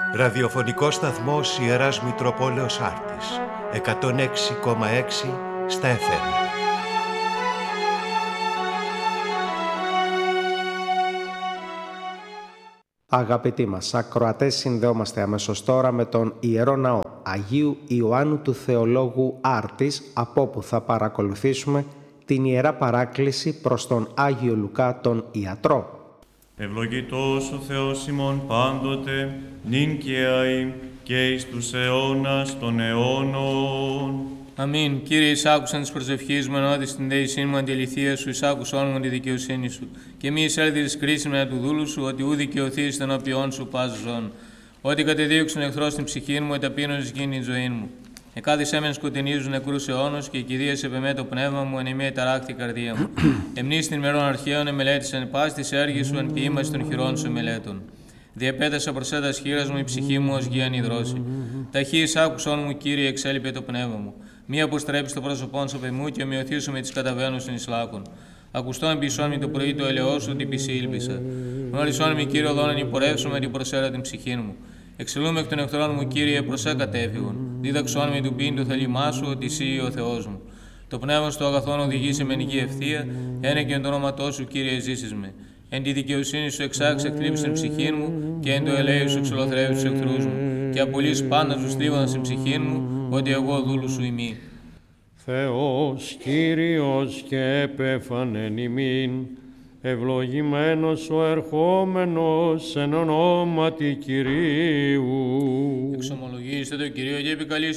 Ραδιοφωνικός σταθμός Ιεράς Μητροπόλεως Άρτης, 106,6 στα FM. Αγαπητοί μας ακροατές, συνδεόμαστε αμέσως τώρα με τον Ιερό Ναό Αγίου Ιωάννου του Θεολόγου Άρτης, από όπου θα παρακολουθήσουμε την Ιερά Παράκληση προς τον Άγιο Λουκά τον Ιατρό. Ευλογητός ο Θεός ημών πάντοτε, νυν και αεί και εις τους αιώνας των αιώνων. Αμήν. Κύριε, εισάκουσαν της προσευχής μου, ενώτη στην δεησήν μου αντιληφθία σου, εισάκουσόν μου τη δικαιοσύνη σου. Και μη εισέλθει της κρίσης με του δούλου σου, ότι ου δικαιωθείς των οποίων σου πας ζών. Ότι κατεδίωξον εχθρός στην ψυχή μου, εταπείνωσης γίνει η ζωή μου. Εκάδισέ μεν σκοτεινίζουν νεκρούς αιώνος, και η κηδείας επεμέ το πνεύμα μου, εν ημέ ταράκτη καρδία μου. Εμνείς την μερών αρχαίων εμελέτησαν πας της έργης σου, εν ποίημας των χειρών σου μελέτων. Διεπέτασα προσέτας χείρας μου, η ψυχή μου ως γη υδρώσει. Ταχύ εισάκουσόν μου, Κύριε, εξέλιπε το πνεύμα μου. Μη αποστρέψει το πρόσωπόν σου πε μου, και ομοιωθήσου με τις καταβαίνουσιν εις λάκων. Ακουστόν πισόν με το πρωί το ελαιό σου, την πισή ήλπισα. Γνωρισόν με, Κύριο, δόνον υπορεύσου με την προσέρα την ψυχή μου. Εξελούμε εκ των εχθρών μου, Κύριε, προσέ κατέφυγον. Δίδαξόν με του πίν του θελημά σου, ότι εσύ ο Θεός μου. Το πνεύμα στο αγαθόν οδηγήσει με νική ευθεία, ένε και εν το όνοματό σου, Κύριε, ζήσεις με. Εν τη δικαιοσύνη σου εξάξε εκτρύψει την ψυχή μου, και εν το ελέη σου εξολοθρεύει του εχθρούς μου. Και απολύσει πάντα του στρίβοντα στην ψυχή μου, ότι εγώ δούλου σου ημί. Θεός Κύριος και επέφανεν ημίν, ευλογημένος ο ερχόμενος εν ονόματι Κυρίου. Εξομολογήστε το Κυρίο και επικαλείστε